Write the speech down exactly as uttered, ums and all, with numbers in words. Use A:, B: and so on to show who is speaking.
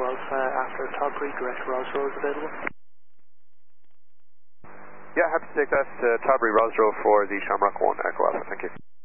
A: Alpha after Todbury, direct Rosrow is available.
B: Yeah, happy to take that. Uh, Todbury Rosrow for the Shamrock one, Echo Alpha, thank you.